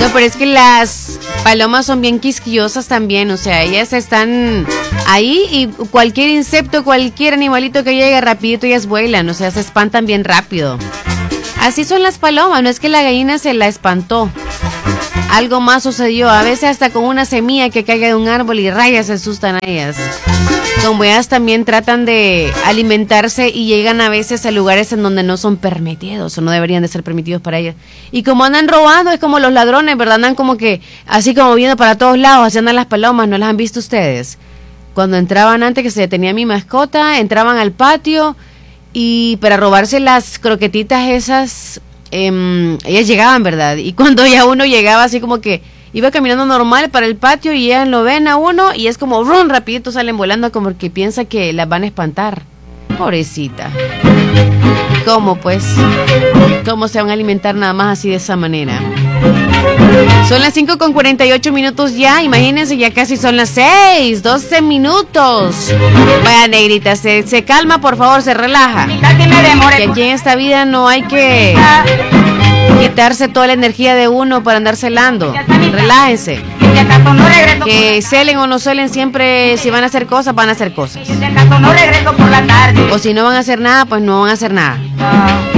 pero es que las palomas son bien quisquillosas también, o sea, ellas están ahí y cualquier insecto, cualquier animalito que llegue rapidito, ellas vuelan, o sea, se espantan bien rápido. Así son las palomas, no es que la gallina se la espantó. Algo más sucedió, a veces hasta con una semilla que caiga de un árbol y rayas se asustan a ellas. Como ellas también tratan de alimentarse y llegan a veces a lugares en donde no son permitidos o no deberían de ser permitidos para ellas. Y como andan robando, es como los ladrones, ¿verdad? Andan como que así como viendo para todos lados, así andan las palomas, ¿no las han visto ustedes? Cuando entraban antes que se detenía mi mascota, entraban al patio y para robarse las croquetitas esas, ellas llegaban, ¿verdad? Y cuando ya uno llegaba así como que iba caminando normal para el patio y ellas lo ven a uno y es como ¡rum! Rapidito salen volando como que piensa que las van a espantar. Pobrecita. ¿Cómo pues? ¿Cómo se van a alimentar nada más así de esa manera? Son las 5:48 ya, imagínense, ya casi son las 6, 12 minutos. Vaya, negrita, se calma, por favor, se relaja. Que aquí en esta vida no hay que quitarse toda la energía de uno para andar celando. Relájense. Que celen o no celen, siempre si van a hacer cosas, van a hacer cosas. O si no van a hacer nada, pues no van a hacer nada.